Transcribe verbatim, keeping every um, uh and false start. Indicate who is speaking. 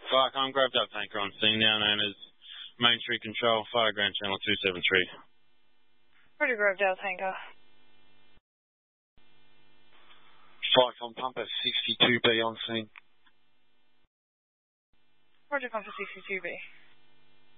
Speaker 1: Farcom, grabbed up tanker on scene, now known as Main Street Control, fire ground channel two seven three.
Speaker 2: Roger, Grovedale tanker.
Speaker 3: Farcom, pumper sixty-two B on scene.
Speaker 2: Roger, pumper sixty-two B.